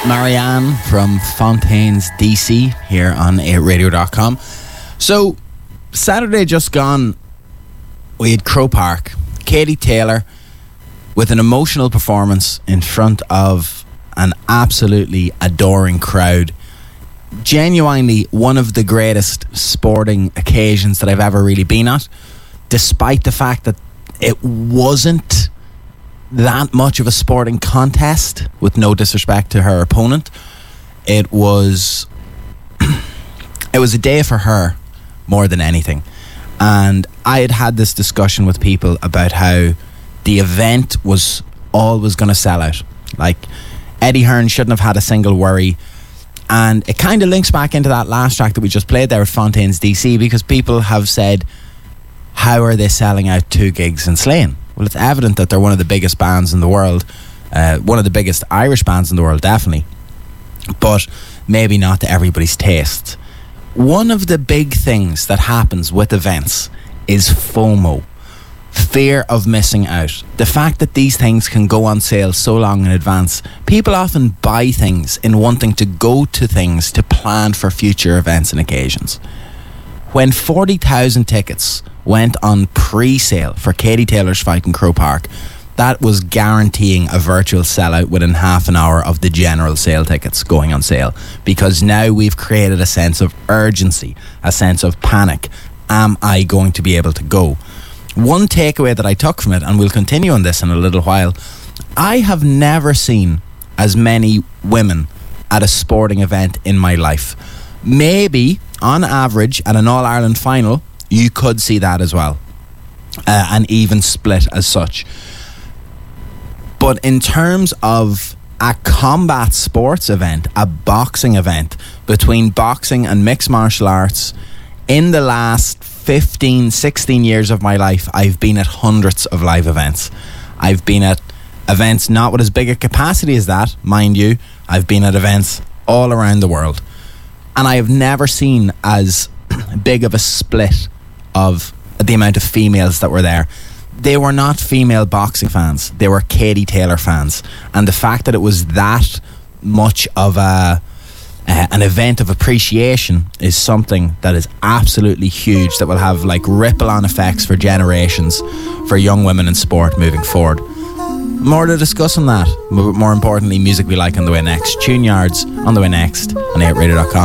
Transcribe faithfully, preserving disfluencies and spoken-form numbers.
Marianne from Fontaine's D C here on eight radio dot com. So, Saturday just gone, we had Croke Park. Katie Taylor with an emotional performance in front of an absolutely adoring crowd. Genuinely one of the greatest sporting occasions that I've ever really been at, despite the fact that it wasn't that much of a sporting contest, with no disrespect to her opponent. It was it was a day for her more than anything. And I had had this discussion with people about how the event was always going to sell out. Like, Eddie Hearn shouldn't have had a single worry. And it kind of links back into that last track that we just played there with Fontaine's D C, because people have said, how are they selling out two gigs in Slane? Well, it's evident that they're one of the biggest bands in the world, uh, one of the biggest Irish bands in the world, definitely, but maybe not to everybody's taste. One of the big things that happens with events is FOMO, fear of missing out. The fact that these things can go on sale so long in advance. People often buy things in wanting to go to things to plan for future events and occasions. When forty thousand tickets went on pre-sale for Katie Taylor's fight in Croke Park, that was guaranteeing a virtual sellout within half an hour of the general sale tickets going on sale, because now we've created a sense of urgency, a sense of panic. Am I going to be able to go? One takeaway that I took from it, and we'll continue on this in a little while, I have never seen as many women at a sporting event in my life. Maybe, on average, at an All-Ireland final, you could see that as well. Uh, an even split as such. But in terms of a combat sports event, a boxing event between boxing and mixed martial arts, in the last fifteen, sixteen years of my life, I've been at hundreds of live events. I've been at events not with as big a capacity as that, mind you. I've been at events all around the world. And I have never seen as big of a split of the amount of females that were there. They were not female boxing fans. They were Katie Taylor fans. And the fact that it was that much of a uh, an event of appreciation is something that is absolutely huge, that will have like ripple on effects for generations for young women in sport moving forward. More to discuss on that. More importantly, music we like on the way next. Tune Yards on the way next on eight radio dot com.